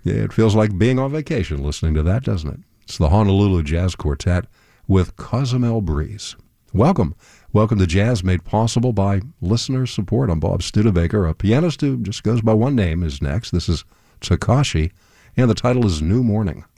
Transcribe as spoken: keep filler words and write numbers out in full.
Yeah, it feels like being on vacation listening to that, doesn't it? It's the Honolulu Jazz Quartet with Cozumel Breeze. Welcome. Welcome to Jazz, made possible by listener support. I'm Bob Studebaker. A pianist who just goes by one name is next. This is Takashi, and the title is New Morning.